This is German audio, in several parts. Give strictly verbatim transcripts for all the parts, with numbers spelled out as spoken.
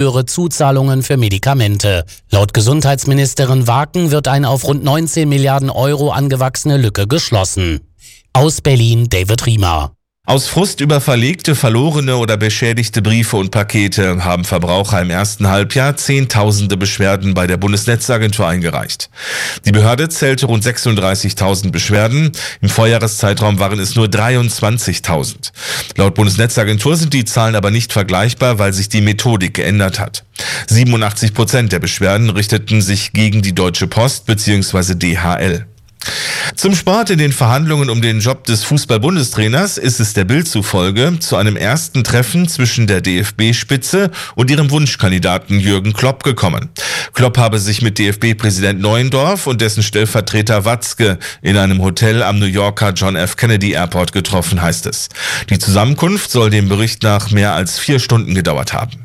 höhere Zuzahlungen für Medikamente. Laut Gesundheitsministerin Waken wird eine auf rund neunzehn Milliarden Euro angewachsene Lücke geschlossen. Aus Berlin David Riemer. Aus Frust über verlegte, verlorene oder beschädigte Briefe und Pakete haben Verbraucher im ersten Halbjahr Zehntausende Beschwerden bei der Bundesnetzagentur eingereicht. Die Behörde zählte rund sechsunddreißigtausend Beschwerden. Im Vorjahreszeitraum waren es nur dreiundzwanzigtausend. Laut Bundesnetzagentur sind die Zahlen aber nicht vergleichbar, weil sich die Methodik geändert hat. siebenundachtzig Prozent der Beschwerden richteten sich gegen die Deutsche Post bzw. D H L. Zum Sport. In den Verhandlungen um den Job des Fußball-Bundestrainers ist es der Bild zufolge zu einem ersten Treffen zwischen der D F B-Spitze und ihrem Wunschkandidaten Jürgen Klopp gekommen. Klopp habe sich mit D F B-Präsident Neuendorf und dessen Stellvertreter Watzke in einem Hotel am New Yorker John F. Kennedy Airport getroffen, heißt es. Die Zusammenkunft soll dem Bericht nach mehr als vier Stunden gedauert haben.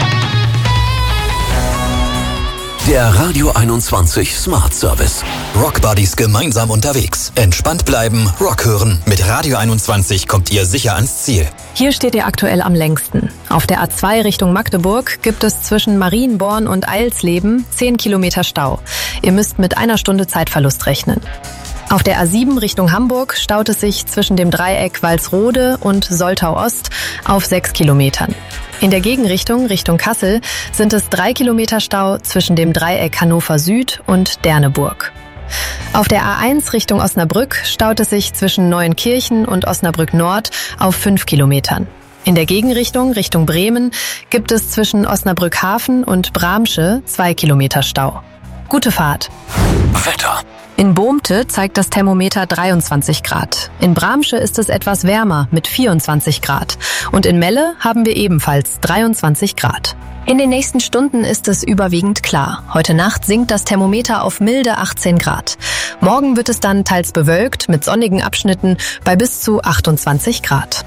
Der Radio einundzwanzig Smart Service. Rock Buddies gemeinsam unterwegs. Entspannt bleiben, Rock hören. Mit Radio einundzwanzig kommt ihr sicher ans Ziel. Hier steht ihr aktuell am längsten. Auf der A zwei Richtung Magdeburg gibt es zwischen Marienborn und Eilsleben zehn Kilometer Stau. Ihr müsst mit einer Stunde Zeitverlust rechnen. Auf der A sieben Richtung Hamburg staut es sich zwischen dem Dreieck Walsrode und Soltau Ost auf sechs Kilometern. In der Gegenrichtung, Richtung Kassel, sind es drei Kilometer Stau zwischen dem Dreieck Hannover Süd und Derneburg. Auf der A eins Richtung Osnabrück staut es sich zwischen Neuenkirchen und Osnabrück Nord auf fünf Kilometern. In der Gegenrichtung, Richtung Bremen, gibt es zwischen Osnabrück Hafen und Bramsche zwei Kilometer Stau. Gute Fahrt. Wetter. In Bohmte zeigt das Thermometer dreiundzwanzig Grad. In Bramsche ist es etwas wärmer mit vierundzwanzig Grad. Und in Melle haben wir ebenfalls dreiundzwanzig Grad. In den nächsten Stunden ist es überwiegend klar. Heute Nacht sinkt das Thermometer auf milde achtzehn Grad. Morgen wird es dann teils bewölkt mit sonnigen Abschnitten bei bis zu achtundzwanzig Grad.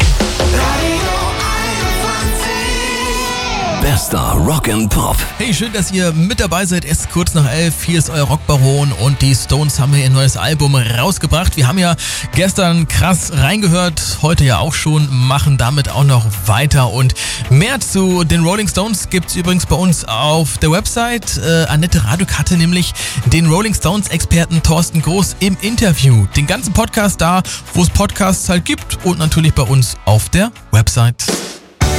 Bester Rock and Pop. Hey, schön, dass ihr mit dabei seid. Es ist kurz nach elf. Hier ist euer Rockbaron und die Stones haben ihr neues Album rausgebracht. Wir haben ja gestern krass reingehört, heute ja auch schon, machen damit auch noch weiter. Und mehr zu den Rolling Stones gibt's übrigens bei uns auf der Website. Äh, Annette Raduk hatte nämlich den Rolling Stones-Experten Thorsten Groß im Interview. Den ganzen Podcast da, wo es Podcasts halt gibt und natürlich bei uns auf der Website.